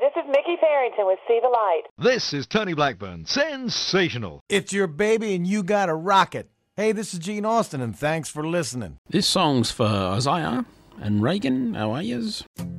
This is Mickey Farrington with See the Light. This is Tony Blackburn. Sensational. It's your baby and you got to rock it. Hey, this is Gene Austin, and thanks for listening. This song's for Isaiah and Reagan. How are yous?